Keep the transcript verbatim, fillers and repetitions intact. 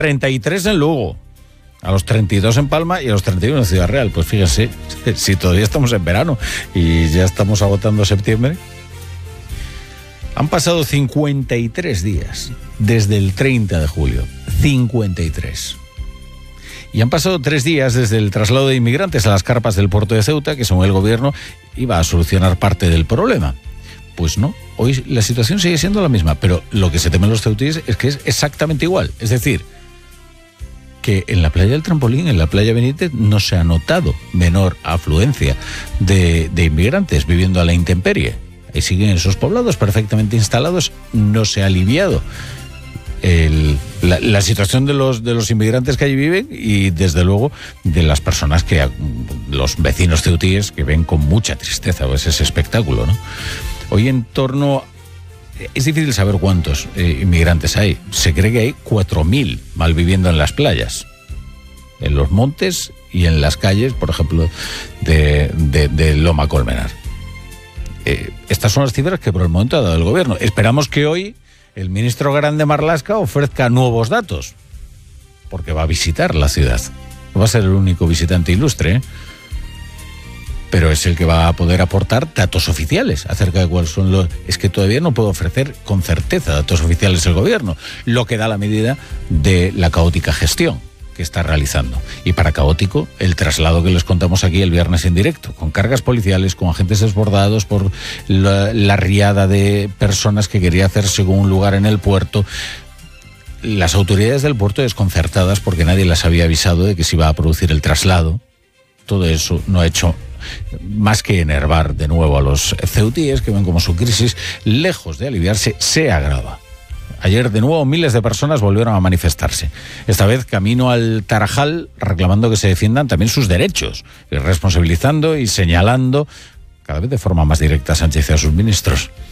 treinta y tres en Lugo, a los treinta y dos en Palma y a los treinta y uno en Ciudad Real. Pues fíjese, si todavía estamos en verano y ya estamos agotando septiembre. Han pasado cincuenta y tres días desde el treinta de julio. cincuenta y tres. Y han pasado tres días desde el traslado de inmigrantes a las carpas del puerto de Ceuta, que según el gobierno iba a solucionar parte del problema. Pues no, hoy la situación sigue siendo la misma, pero lo que se temen los ceutíes es que es exactamente igual. Es decir, que en la playa del Trampolín, en la playa Benítez, no se ha notado menor afluencia de, de inmigrantes viviendo a la intemperie. Ahí siguen esos poblados perfectamente instalados, no se ha aliviado el, la, la situación de los, de los inmigrantes que allí viven y desde luego de las personas que, los vecinos ceutíes, que ven con mucha tristeza ese espectáculo, ¿no? Hoy en torno, es difícil saber cuántos eh, inmigrantes hay, se cree que hay cuatro mil malviviendo en las playas, en los montes y en las calles, por ejemplo, de, de, de Loma Colmenar. Eh, estas son las cifras que por el momento ha dado el gobierno. Esperamos que hoy el ministro Grande Marlaska ofrezca nuevos datos, porque va a visitar la ciudad. No va a ser el único visitante ilustre, ¿eh? Pero es el que va a poder aportar datos oficiales acerca de cuáles son los... Es que todavía no puede ofrecer con certeza datos oficiales el gobierno, lo que da la medida de la caótica gestión que está realizando. Y para caótico, el traslado que les contamos aquí el viernes en directo, con cargas policiales, con agentes desbordados por la, la riada de personas que quería hacer según un lugar en el puerto. Las autoridades del puerto desconcertadas porque nadie las había avisado de que se iba a producir el traslado. Todo eso no ha hecho más que enervar de nuevo a los ceutíes, que ven como su crisis, lejos de aliviarse, se agrava. Ayer de nuevo miles de personas volvieron a manifestarse, esta vez camino al Tarajal, reclamando que se defiendan también sus derechos, y responsabilizando y señalando cada vez de forma más directa a Sánchez y a sus ministros.